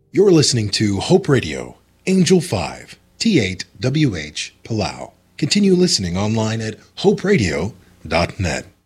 You're listening to Hope Radio, Angel 5, T8WH, Palau. Continue listening online at hoperadio.net.